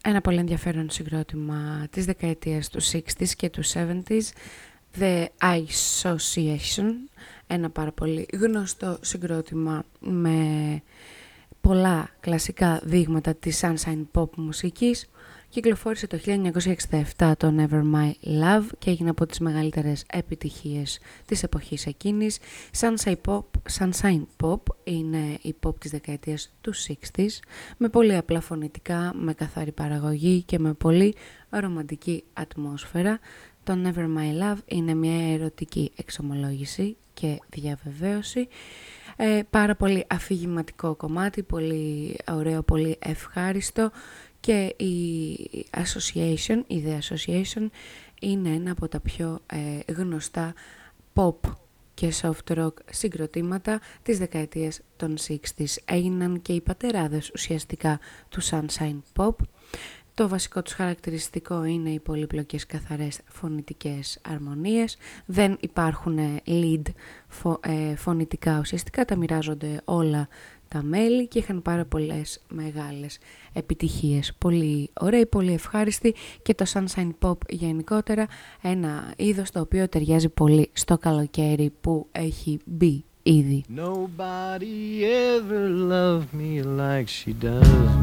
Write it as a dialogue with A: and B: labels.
A: ένα πολύ ενδιαφέρον συγκρότημα της δεκαετίας του 60s και του 70s, The Association, ένα πάρα πολύ γνωστό συγκρότημα με πολλά κλασικά δείγματα της sunshine pop μουσικής. Κυκλοφόρησε το 1967 το Never My Love και έγινε από τις μεγαλύτερες επιτυχίες της εποχής εκείνης. Sunshine Pop είναι η pop της δεκαετίας του 60s, με πολύ απλά φωνητικά, με καθαρή παραγωγή και με πολύ ρομαντική ατμόσφαιρα. Το Never My Love είναι μια ερωτική εξομολόγηση και διαβεβαίωση. Πάρα πολύ αφηγηματικό κομμάτι, πολύ ωραίο, πολύ ευχάριστο. Και η The Association είναι ένα από τα πιο γνωστά pop και soft rock συγκροτήματα της δεκαετίας των 60s. Έγιναν και οι πατεράδες ουσιαστικά του Sunshine Pop. Το βασικό τους χαρακτηριστικό είναι οι πολύπλοκες καθαρές φωνητικές αρμονίες. Δεν υπάρχουν lead φωνητικά, ουσιαστικά τα μοιράζονται όλα τα μέλη και είχαν πάρα πολλές μεγάλες επιτυχίες. Πολύ ωραίοι, πολύ ευχάριστοι και το Sunshine Pop γενικότερα ένα είδος το οποίο ταιριάζει πολύ στο καλοκαίρι που έχει μπει ήδη.
B: Nobody ever loved me like she does